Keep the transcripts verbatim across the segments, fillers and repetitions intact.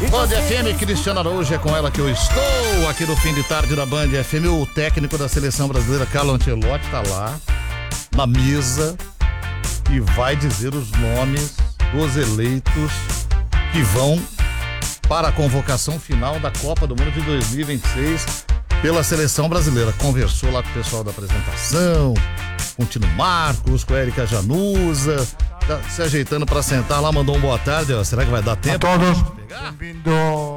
Band F M, Cristiano Araújo, é com ela que eu estou aqui no fim de tarde da Band F M. O técnico da seleção brasileira, Carlo Ancelotti, está lá na mesa e vai dizer os nomes dos eleitos que vão para a convocação final da Copa do Mundo de dois mil e vinte e seis pela seleção brasileira. Conversou lá com o pessoal da apresentação, com o Tino Marcos, com a Érica Januza, tá se ajeitando para sentar lá, mandou um boa tarde. Ó. Será que vai dar tempo? A todos, bem-vindo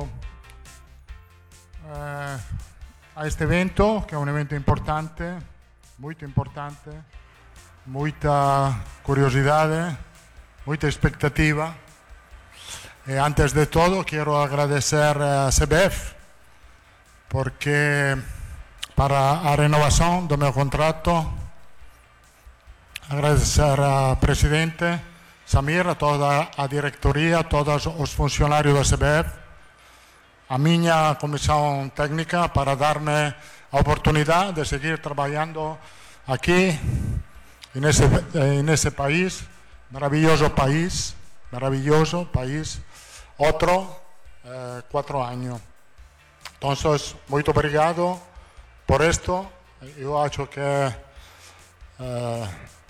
uh, a este evento, que é um evento importante, muito importante, muita curiosidade, muita expectativa. E antes de todo, quero agradecer a C B F, porque para a renovação do meu contrato, agradecer ao presidente Samir, a toda a diretoria, a todos os funcionários da C B F, a minha comissão técnica para dar-me a oportunidade de seguir trabalhando aqui, nesse, nesse país, maravilhoso país, maravilhoso país, outro eh, quatro anos. Então, muito obrigado por isto. Eu acho que eh,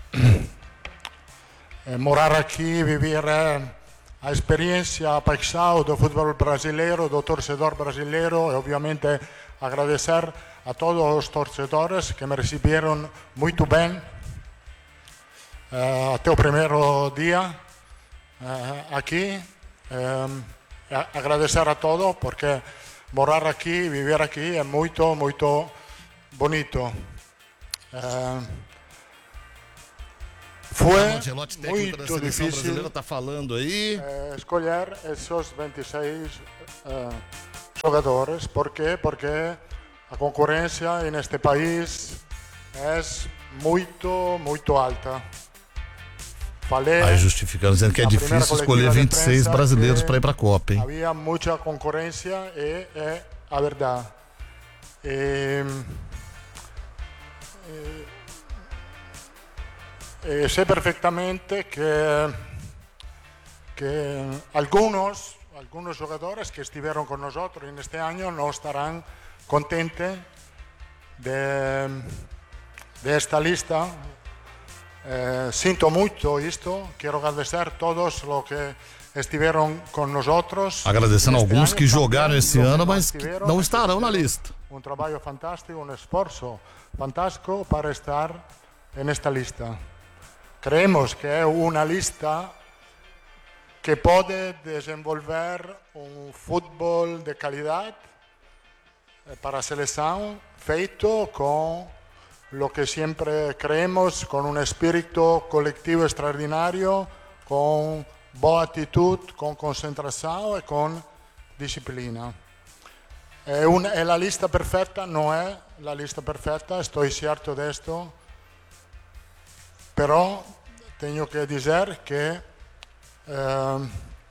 morar aqui, viver a experiência, a paixão do futebol brasileiro, do torcedor brasileiro, e obviamente agradecer a todos os torcedores que me receberam muito bem uh, até o primeiro dia uh, aqui. Um, agradecer a todos, porque morar aqui, viver aqui é muito, muito bonito. Uh, Foi Ancelotti, muito da seleção difícil brasileira, tá falando aí. eh, escolher esses vinte e seis eh, jogadores. Por quê? Porque a concorrência neste país é muito, muito alta. Falei Aí justificando, dizendo que é difícil escolher vinte e seis brasileiros para ir para a Copa, hein? Havia muita concorrência e é a verdade. E, e, e sei perfeitamente que, que algunos, algunos jogadores que estiveram con nosotros en este año no estarán contentes de, de esta lista. Eh, sinto muito isto, quero agradecer a todos os que estiveram com nós. Agradecendo alguns que jogaram esse ano, mas que não estarão na lista. Um trabalho fantástico, um esforço fantástico para estar nesta lista. Creemos que é uma lista que pode desenvolver um futebol de qualidade para a seleção, feito com lo que sempre creemos, con un espíritu colectivo extraordinario, con boa atitude, con concentração e con disciplina. É, una, é la lista perfetta, non è la lista perfetta, estou certo disto, però tenho que dizer que eh,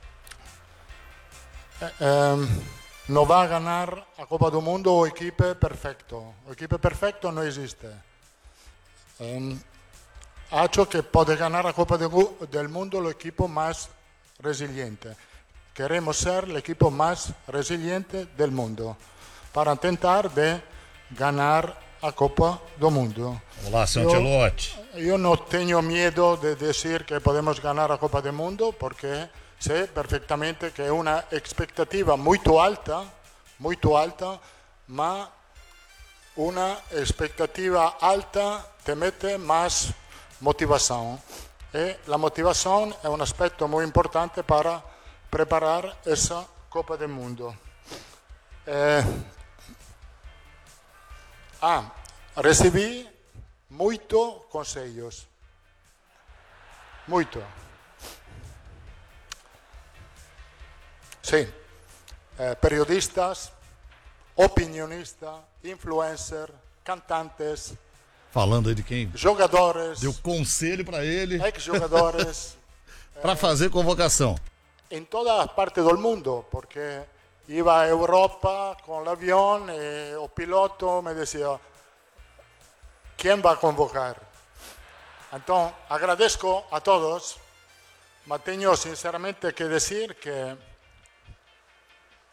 eh, non va a ganar a Copa do Mundo o equipe perfecto. O equipe perfecto non esiste. Um, acho que pode ganar a Copa del Mundo el equipo más resiliente. Queremos ser el equipo más resiliente del mundo para tentar de ganar a Copa do Mundo. Olá, seu Ancelotti. Eu não tenho medo de dizer que podemos ganhar a Copa do Mundo, porque sei perfeitamente que é uma expectativa muito alta, muito alta, mas uma expectativa alta te mete mais motivação. E a motivação é um aspecto muito importante para preparar essa Copa do Mundo. Eh, ah, recebi muito conselhos. Muito. Sim. Eh, periodistas, opinionistas, influencers, cantantes. Falando aí de quem? Jogadores. Deu conselho para ele. Ex-jogadores. para fazer convocação. Em toda parte do mundo, porque iba à Europa com o avião e o piloto me dizia: quem vai convocar? Então, agradeço a todos, mas tenho sinceramente que dizer que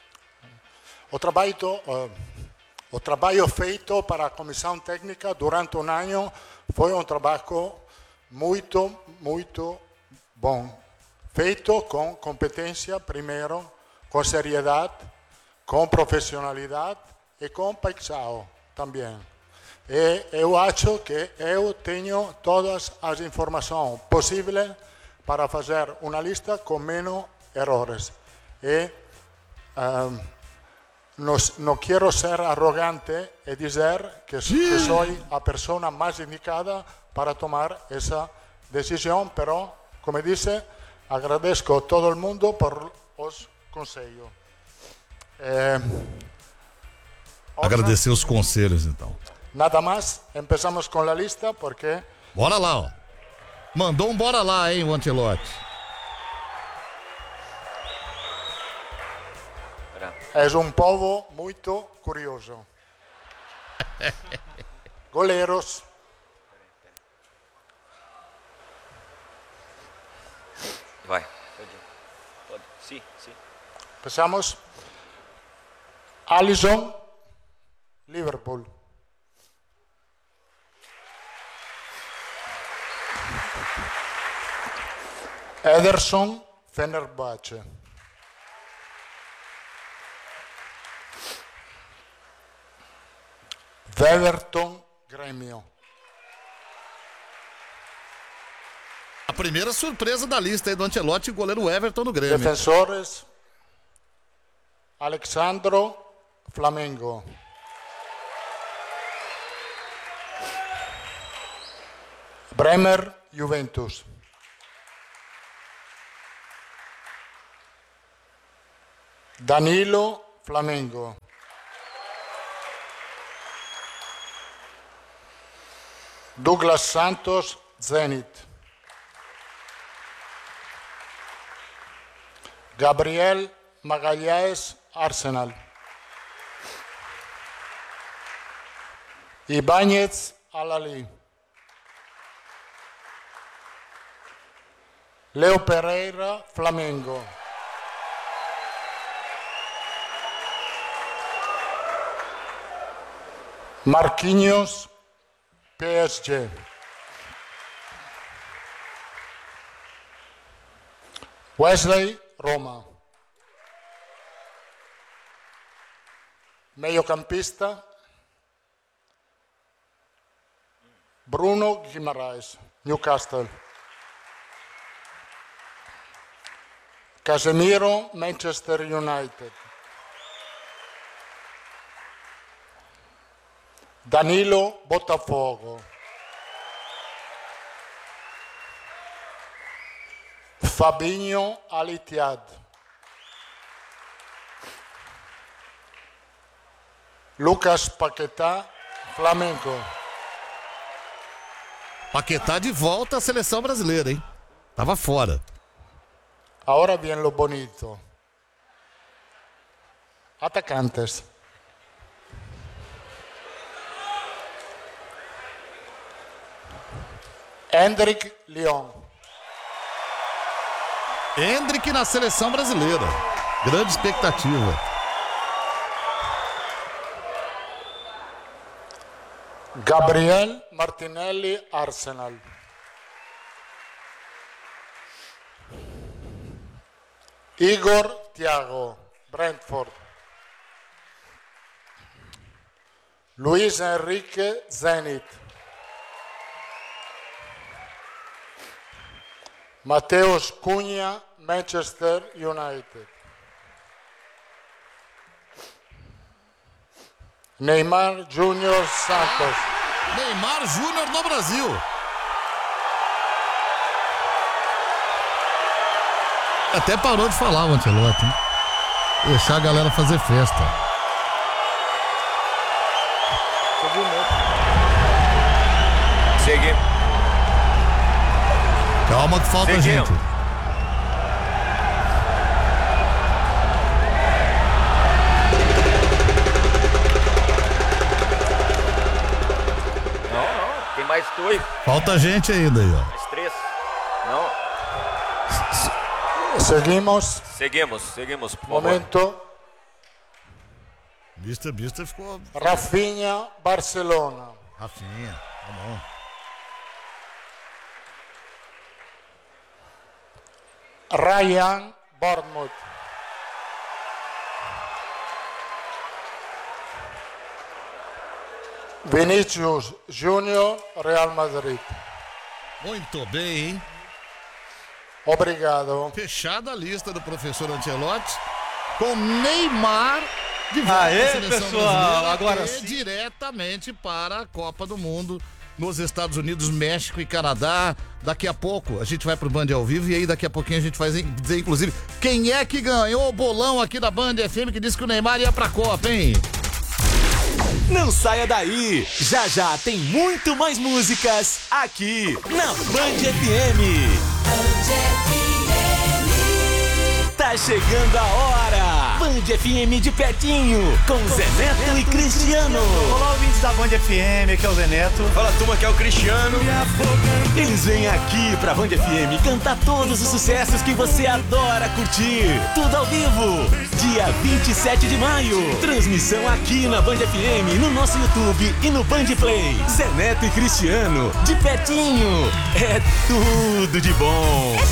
o trabalho, uh, o trabalho feito para a comissão técnica durante um ano foi um trabalho muito, muito bom. Feito com competência, primeiro, com seriedade, com profissionalidade e com paixão também. E eu acho que eu tenho todas as informações possíveis para fazer uma lista com menos erros. E um, no, não quero ser arrogante e dizer que, que sou a pessoa mais indicada para tomar essa decisão, mas, como disse, agradeço a todo mundo por os conselhos. Eh, Agradecer os conselhos, então. Nada mais, começamos com a lista, porque... Bora lá, ó. Mandou um bora lá, hein, o Ancelotti. És um povo muito curioso. Goleiros. Vai. Pode. Pode. Sim, sim. Começamos. Alisson, Liverpool. Ederson, Fenerbahçe. Everton, Grêmio. A primeira surpresa da lista aí do Ancelotti, o goleiro Everton no Grêmio. Defensores, Alexandro, Flamengo. Bremer, Juventus. Danilo, Flamengo. Douglas Santos, Zenit. Gabriel Magalhães, Arsenal. Ibáñez, Al-Ahly. Leo Pereira, Flamengo. Marquinhos, P S G. Wesley, Roma. Meiocampista, Bruno Guimarães, Newcastle. Casemiro, Manchester United. Danilo, Botafogo. Fabinho, Al-Ittihad. Lucas Paquetá, Flamengo. Paquetá de volta à seleção brasileira, hein? Tava fora. Ahora viene lo bonito. Atacantes. Hendrick, Lyon. Hendrick na seleção brasileira. Grande expectativa. Gabriel Martinelli, Arsenal. Igor Thiago, Brentford. Luis Enrique, Zenit. Mateus Cunha, Manchester United. Neymar Júnior Santos. Neymar Júnior no Brasil. Até parou de falar o Ancelotti, hein? Deixar a galera fazer festa. Seguimos. Calma que falta Seguimos. gente. Não, não. Tem mais dois. Falta gente ainda aí, ó. Mais três. Não. Seguimos. Seguimos, seguimos, por favor. Momento. Mister, Mister ficou... Rafinha, Barcelona. Rafinha, tá bom. Ryan, Bournemouth. Vinícius Júnior, Real Madrid. Muito bem, hein? Obrigado. Fechada a lista do professor Ancelotti com Neymar de volta Aê, à seleção pessoal, brasileira agora e sim. diretamente para a Copa do Mundo nos Estados Unidos, México e Canadá. Daqui a pouco a gente vai pro Band ao vivo e aí daqui a pouquinho a gente vai dizer, inclusive, quem é que ganhou o bolão aqui da Band F M que disse que o Neymar ia pra Copa, hein? Não saia daí! Já já tem muito mais músicas aqui na Band F M. Band F M. Tá chegando a hora! Band F M de pertinho, com Zé Neto e Cristiano. Olá, ouvintes da Band F M, aqui é o Zé Neto. Fala, turma, que é o Cristiano. Eles vêm aqui pra Band F M cantar todos os sucessos que você adora curtir. Tudo ao vivo, dia vinte e sete de maio. Transmissão aqui na Band F M, no nosso YouTube e no Band Play. Zé Neto e Cristiano, de pertinho. É tudo de bom.